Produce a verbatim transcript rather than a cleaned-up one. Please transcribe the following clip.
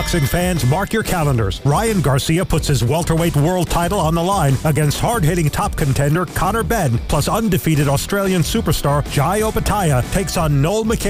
Boxing fans, mark your calendars. Ryan Garcia puts his welterweight world title on the line against hard-hitting top contender Conor Benn, plus undefeated Australian superstar Jai Opetaia takes on Noel McCann